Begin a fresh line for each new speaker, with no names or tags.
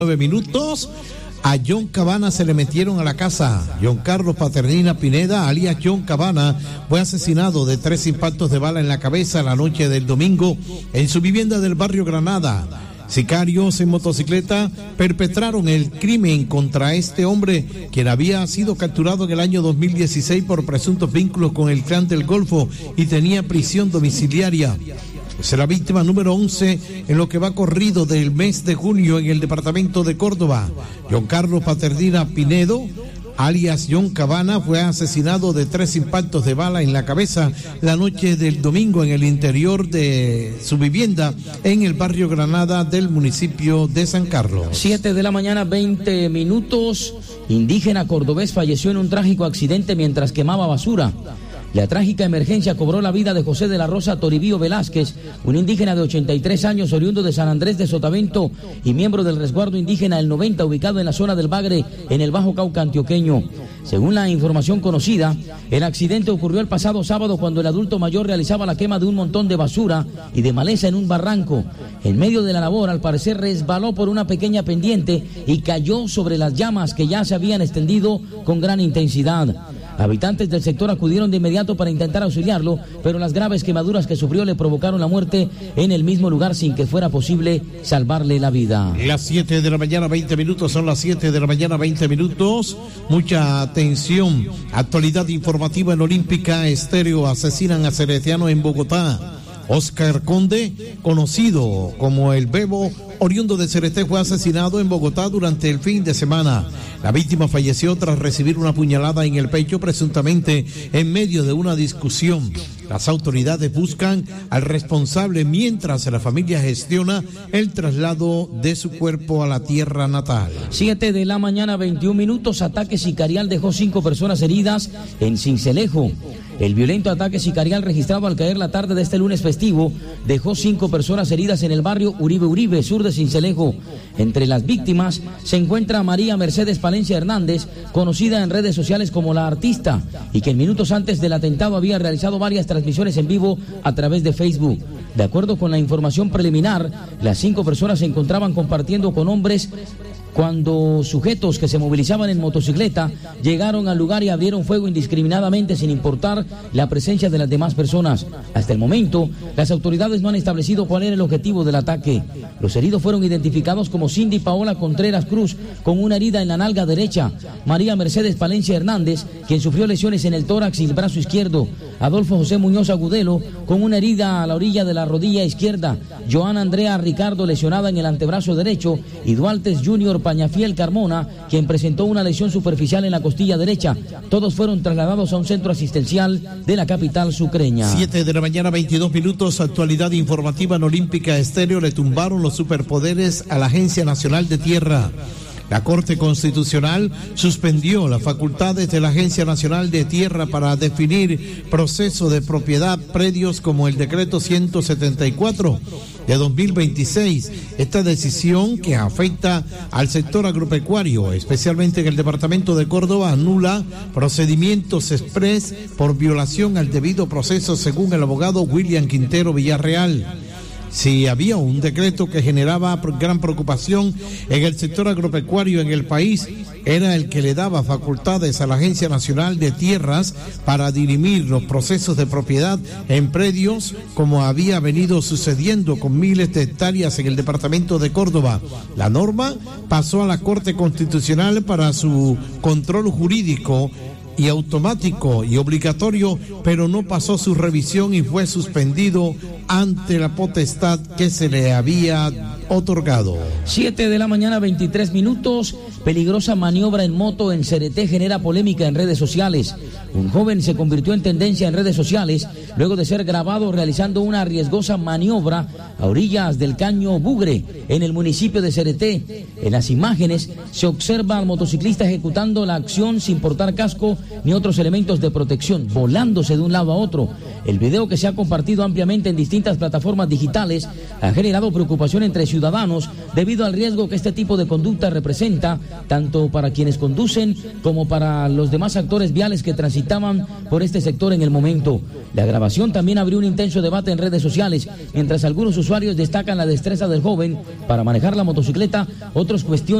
9 minutos. A John Cabana se le metieron a la casa. John Carlos Paternina Pineda, alias John Cabana, fue asesinado de 3 impactos de bala en la cabeza la noche del domingo en su vivienda del barrio Granada. Sicarios en motocicleta perpetraron el crimen contra este hombre, quien había sido capturado en el año 2016 por presuntos vínculos con el Clan del Golfo y tenía prisión domiciliaria. Es la víctima número 11 en lo que va corrido del mes de junio en el departamento de Córdoba. John Carlos Paternina Pinedo, alias John Cabana, fue asesinado de 3 impactos de bala en la cabeza la noche del domingo en el interior de su vivienda en el barrio Granada del municipio de San Carlos.
7 de la mañana, 20 minutos. Indígena cordobés falleció en un trágico accidente mientras quemaba basura. La trágica emergencia cobró la vida de José de la Rosa Toribío Velázquez, un indígena de 83 años, oriundo de San Andrés de Sotavento y miembro del resguardo indígena El 90, ubicado en la zona del Bagre, en el Bajo Cauca antioqueño. Según la información conocida, el accidente ocurrió el pasado sábado cuando el adulto mayor realizaba la quema de un montón de basura y de maleza en un barranco. En medio de la labor, al parecer, resbaló por una pequeña pendiente y cayó sobre las llamas que ya se habían extendido con gran intensidad. Habitantes del sector acudieron de inmediato para intentar auxiliarlo, pero las graves quemaduras que sufrió le provocaron la muerte en el mismo lugar sin que fuera posible salvarle la vida.
Las 7 de la mañana, 20 minutos, son las 7 de la mañana, 20 minutos. Mucha atención. Actualidad informativa en Olímpica Estéreo. Asesinan a Ceretiano en Bogotá. Oscar Conde, conocido como el Bebo, oriundo de Cereté, fue asesinado en Bogotá durante el fin de semana. La víctima falleció tras recibir una puñalada en el pecho, presuntamente en medio de una discusión. Las autoridades buscan al responsable mientras la familia gestiona el traslado de su cuerpo a la tierra natal.
7 de la mañana, 21 minutos. Ataque sicarial dejó 5 personas heridas en Sincelejo. El violento ataque sicarial registrado al caer la tarde de este lunes festivo dejó 5 personas heridas en el barrio Uribe, sur de Sincelejo. Entre las víctimas se encuentra María Mercedes Palencia Hernández, conocida en redes sociales como La Artista, y que minutos antes del atentado había realizado varias transmisiones en vivo a través de Facebook. De acuerdo con la información preliminar, las 5 personas se encontraban compartiendo con hombres cuando sujetos que se movilizaban en motocicleta llegaron al lugar y abrieron fuego indiscriminadamente sin importar la presencia de las demás personas. Hasta el momento, las autoridades no han establecido cuál era el objetivo del ataque. Los heridos fueron identificados como Cindy Paola Contreras Cruz, con una herida en la nalga derecha, María Mercedes Palencia Hernández, quien sufrió lesiones en el tórax y el brazo izquierdo, Adolfo José Muñoz Agudelo, con una herida a la orilla de la rodilla izquierda, Joana Andrea Ricardo, lesionada en el antebrazo derecho, y Dualtes Junior Pañafiel Carmona, quien presentó una lesión superficial en la costilla derecha. Todos fueron trasladados a un centro asistencial de la capital sucreña.
7 de la mañana, 22 minutos. Actualidad informativa en Olímpica Estéreo. Le tumbaron los superpoderes a la Agencia Nacional de Tierra. La Corte Constitucional suspendió las facultades de la Agencia Nacional de Tierra para definir proceso de propiedad predios como el decreto 174 de 2026. Esta decisión, que afecta al sector agropecuario, especialmente en el departamento de Córdoba, anula procedimientos express por violación al debido proceso, según el abogado William Quintero Villarreal. Si había un decreto que generaba gran preocupación en el sector agropecuario en el país, era el que le daba facultades a la Agencia Nacional de Tierras para dirimir los procesos de propiedad en predios, como había venido sucediendo con miles de hectáreas en el departamento de Córdoba. La norma pasó a la Corte Constitucional para su control jurídico y automático y obligatorio, pero no pasó su revisión y fue suspendido ante la potestad que se le había otorgado.
7 de la mañana, 23 minutos. Peligrosa maniobra en moto en Cereté genera polémica en redes sociales. Un joven se convirtió en tendencia en redes sociales luego de ser grabado realizando una riesgosa maniobra a orillas del Caño Bugre, en el municipio de Cereté. En las imágenes se observa al motociclista ejecutando la acción sin portar casco ni otros elementos de protección, volándose de un lado a otro. El video, que se ha compartido ampliamente en distintas plataformas digitales, ha generado preocupación entre ciudadanos debido al riesgo que este tipo de conducta representa, tanto para quienes conducen como para los demás actores viales que transitaban por este sector en el momento. La grabación también abrió un intenso debate en redes sociales, mientras algunos usuarios destacan la destreza del joven para manejar la motocicleta, otros cuestionan